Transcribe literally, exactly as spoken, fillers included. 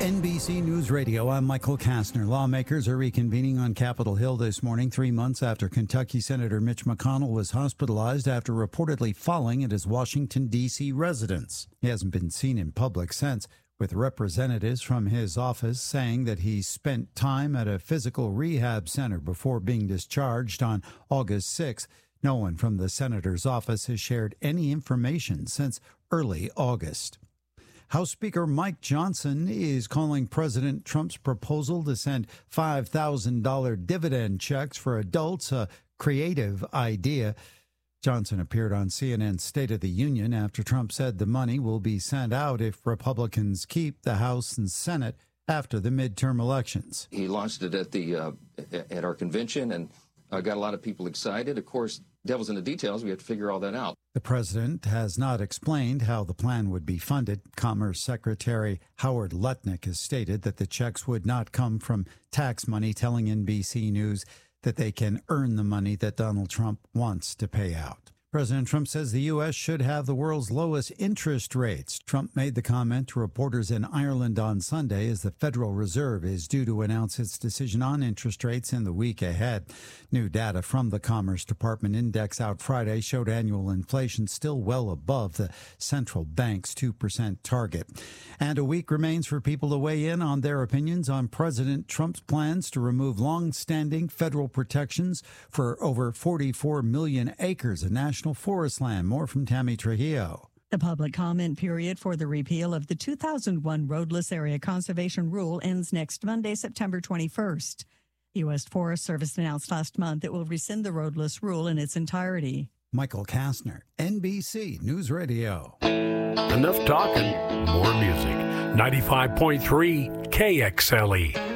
N B C News Radio, I'm Michael Kastner. Lawmakers are reconvening on Capitol Hill this morning, three months after Kentucky Senator Mitch McConnell was hospitalized after reportedly falling at his Washington, D C residence. He hasn't been seen in public since, with representatives from his office saying that he spent time at a physical rehab center before being discharged on August sixth. No one from the senator's office has shared any information since early August. House Speaker Mike Johnson is calling President Trump's proposal to send five thousand dollars dividend checks for adults a creative idea. Johnson appeared on C N N's State of the Union after Trump said the money will be sent out if Republicans keep the House and Senate after the midterm elections. He launched it at the uh, at our convention and uh, got a lot of people excited. Of course, devil's in the details. We have to figure all that out. The president has not explained how the plan would be funded. Commerce Secretary Howard Lutnick has stated that the checks would not come from tax money, telling N B C News that they can earn the money that Donald Trump wants to pay out. President Trump says the U S should have the world's lowest interest rates. Trump made the comment to reporters in Ireland on Sunday as the Federal Reserve is due to announce its decision on interest rates in the week ahead. New data from the Commerce Department index out Friday showed annual inflation still well above the central bank's two percent target. And a week remains for people to weigh in on their opinions on President Trump's plans to remove long-standing federal protections for over forty-four million acres of national forest land. More from Tammy Trujillo. The public comment period for the repeal of the two thousand one Roadless Area Conservation Rule ends next Monday, September twenty-first. U S Forest Service announced last month it will rescind the roadless rule in its entirety. Michael Kastner, N B C News Radio. Enough talking, more music. ninety-five point three K X L E.